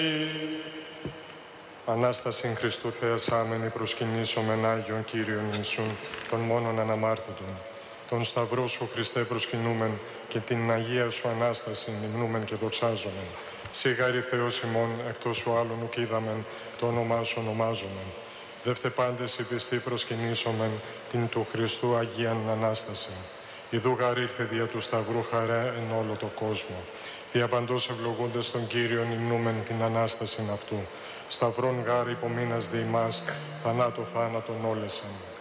Ανάσταση Χριστού Θεασάμενη προσκυνήσομεν Άγιον Κύριον Ιησούν, των μόνον αναμάρτητων. Τον Σταυρό Σου, Χριστέ, προσκυνούμεν και την Αγία Σου Ανάσταση υμνούμεν και δοξάζομεν. Σιγάρι Θεός ημών, εκτός Σου άλλον ουκ είδαμεν, το όνομά Σου ονομάζομεν. Δεύτε πάντες οι πιστοί προσκυνήσομεν την του Χριστού Αγίαν Ανάσταση. Ιδού γάρ ήρθε δια του Σταυρού χαρά εν όλο το κόσμο. Δια παντός ευλογούντες τον Κύριον υμνούμεν την Ανάστασιν αυτού. Σταυρών γάρ υπομείνας δι' ημάς, θανάτου θάνατον όλεσεν.